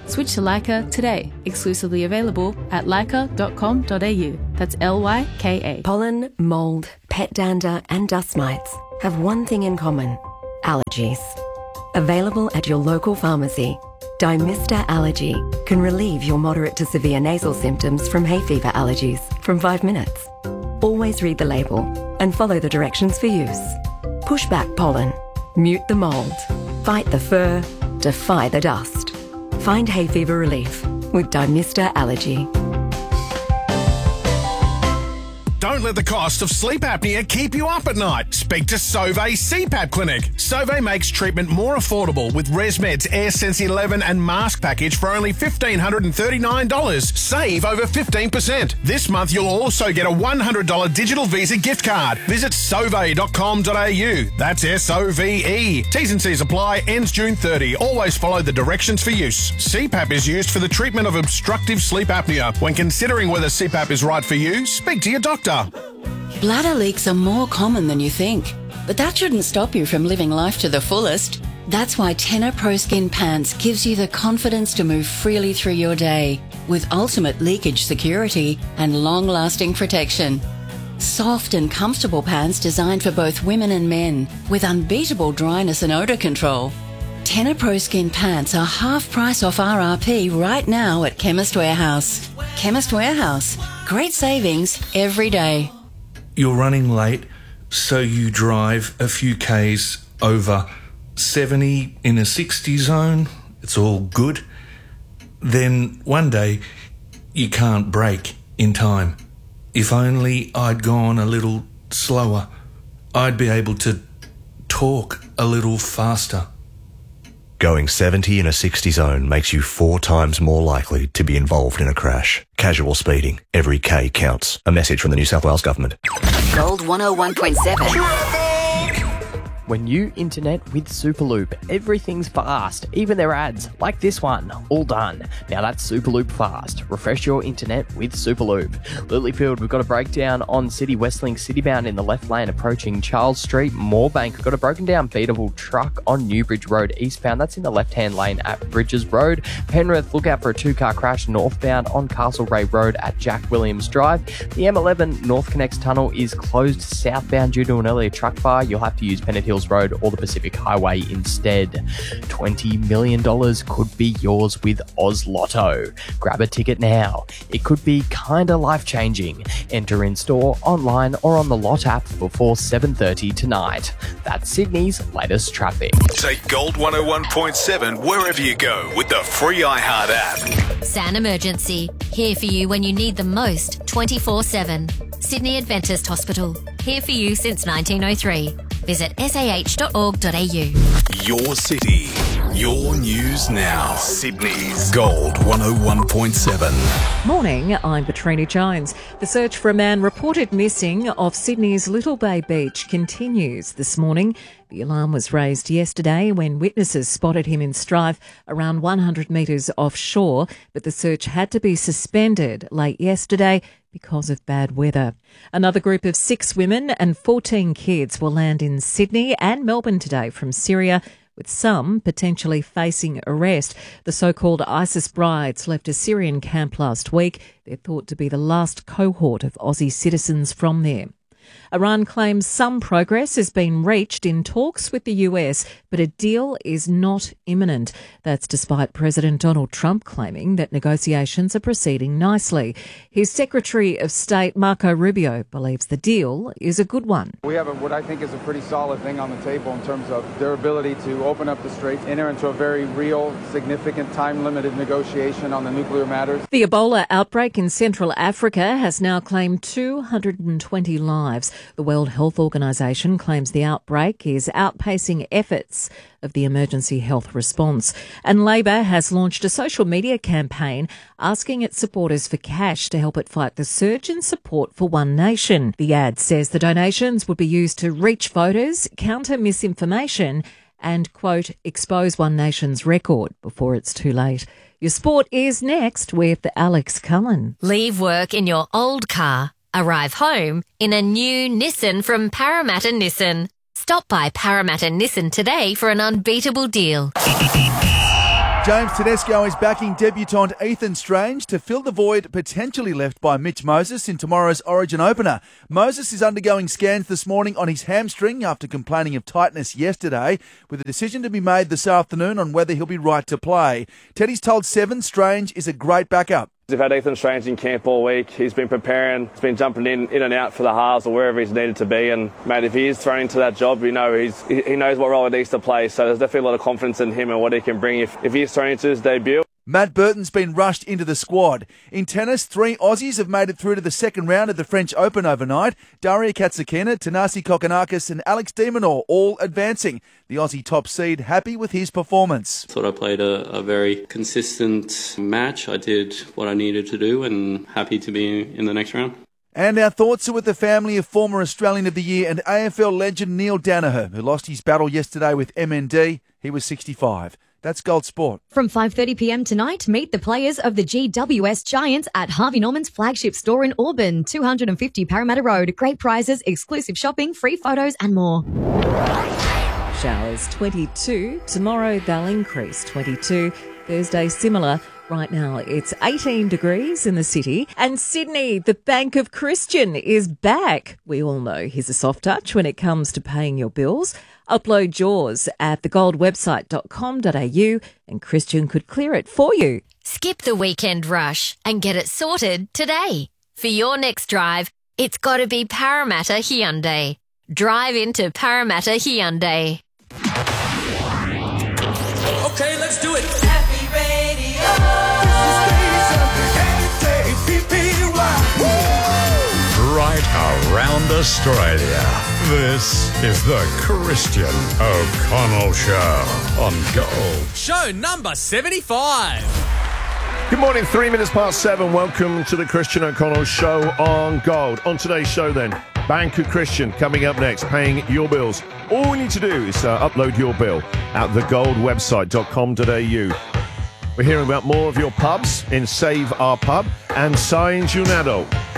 Switch to Leica today. Exclusively available at leica.com.au. That's Lyka. Pollen, mould, pet dander and dust mites have one thing in common: allergies. Available at your local pharmacy, Dymista Allergy can relieve your moderate to severe nasal symptoms from hay fever allergies from 5 minutes. Always read the label and follow the directions for use. Push back pollen, mute the mould, fight the fur, defy the dust. Find hay fever relief with Dymista Allergy. Don't let the cost of sleep apnea keep you up at night. Speak to Sauvé CPAP Clinic. Sauvé makes treatment more affordable with ResMed's AirSense 11 and mask package for only $1,539. Save over 15%. This month you'll also get a $100 digital Visa gift card. Visit sauve.com.au. That's SOVE. T's and C's apply. Ends June 30. Always follow the directions for use. CPAP is used for the treatment of obstructive sleep apnea. When considering whether CPAP is right for you, speak to your doctor. Bladder leaks are more common than you think, but that shouldn't stop you from living life to the fullest. That's why Tenor Pro Skin Pants gives you the confidence to move freely through your day with ultimate leakage security and long-lasting protection. Soft and comfortable pants designed for both women and men with unbeatable dryness and odour control. Tenor Pro Skin Pants are half price off RRP right now at Chemist Warehouse. Chemist Warehouse. Great savings every day. You're running late, so you drive a few Ks over 70 in a 60 zone. It's all good. Then one day you can't brake in time. If only I'd gone a little slower, I'd be able to talk a little faster. Going 70 in a 60 zone makes you 4 times more likely to be involved in a crash. Casual speeding. Every K counts. A message from the New South Wales Government. Gold 101.7. When you internet with Superloop, everything's fast, even their ads, like this one, all done. Now that's Superloop fast. Refresh your internet with Superloop. Lilyfield, we've got a breakdown on City Westlink Citybound in the left lane approaching Charles Street. Moorebank, we've got a broken down beatable truck on Newbridge Road eastbound. That's in the left-hand lane at Bridges Road. Penrith, look out for a 2-car crash northbound on Castlereagh Road at Jack Williams Drive. The M11 North Connects Tunnel is closed southbound due to an earlier truck fire. You'll have to use Pennant Hills Road or the Pacific Highway instead. $20 million could be yours with Oz Lotto. Grab a ticket now. It could be kinda life-changing. Enter in store, online or on the Lot app before 7:30 tonight. That's Sydney's latest traffic. Take Gold 101.7 wherever you go with the free iHeart app. San Emergency, here for you when you need them most, 24/7. Sydney Adventist Hospital, here for you since 1903. Visit sah.org.au. Your city, your news now. Sydney's Gold 101.7. Morning, I'm Katrina Jones. The search for a man reported missing off Sydney's Little Bay Beach continues this morning. The alarm was raised yesterday when witnesses spotted him in strife around 100 metres offshore, but the search had to be suspended late yesterday because of bad weather. Another group of 6 women and 14 kids will land in Sydney and Melbourne today from Syria, with some potentially facing arrest. The so-called ISIS brides left a Syrian camp last week. They're thought to be the last cohort of Aussie citizens from there. Iran claims some progress has been reached in talks with the US, but a deal is not imminent. That's despite President Donald Trump claiming that negotiations are proceeding nicely. His Secretary of State, Marco Rubio, believes the deal is a good one. We have what I think is a pretty solid thing on the table in terms of their ability to open up the Straits, enter into a very real, significant, time-limited negotiation on the nuclear matters. The Ebola outbreak in Central Africa has now claimed 220 lives. The World Health Organization claims the outbreak is outpacing efforts of the emergency health response. And Labor has launched a social media campaign asking its supporters for cash to help it fight the surge in support for One Nation. The ad says the donations would be used to reach voters, counter misinformation and, quote, expose One Nation's record before it's too late. Your sport is next with Alex Cullen. Leave work in your old car. Arrive home in a new Nissan from Parramatta Nissan. Stop by Parramatta Nissan today for an unbeatable deal. James Tedesco is backing debutant Ethan Strange to fill the void potentially left by Mitch Moses in tomorrow's Origin opener. Moses is undergoing scans this morning on his hamstring after complaining of tightness yesterday, with a decision to be made this afternoon on whether he'll be right to play. Teddy's told Seven Strange is a great backup. We've had Ethan Strange in camp all week. He's been preparing. He's been jumping in and out for the halves or wherever he's needed to be. And, mate, if he is thrown into that job, we know he knows what role he needs to play. So there's definitely a lot of confidence in him and what he can bring if he is thrown into his debut. Matt Burton's been rushed into the squad. In tennis, 3 Aussies have made it through to the second round of the French Open overnight. Daria Katsakina, Thanasi Kokkinakis and Alex de Minaur all advancing. The Aussie top seed happy with his performance. I thought I played a very consistent match. I did what I needed to do and happy to be in the next round. And our thoughts are with the family of former Australian of the Year and AFL legend Neil Danaher, who lost his battle yesterday with MND. He was 65. That's Gold Sport. From 5:30pm tonight, meet the players of the GWS Giants at Harvey Norman's flagship store in Auburn, 250 Parramatta Road. Great prizes, exclusive shopping, free photos and more. Showers 22. Tomorrow they'll increase 22. Thursday similar. Right now it's 18 degrees in the city. And Sydney, the Bank of Christian is back. We all know he's a soft touch when it comes to paying your bills. Upload yours at thegoldwebsite.com.au and Christian could clear it for you. Skip the weekend rush and get it sorted today. For your next drive, it's got to be Parramatta Hyundai. Drive into Parramatta Hyundai. Okay, let's do it. Happy Radio. Right around Australia. This is the Christian O'Connell Show on Gold. Show number 75. Good morning, 3 minutes past 7. Welcome to the Christian O'Connell Show on Gold. On today's show then, Bank of Christian coming up next, paying your bills. All we need to do is upload your bill at thegoldwebsite.com.au. We're hearing about more of your pubs in Save Our Pub and Saint Junado.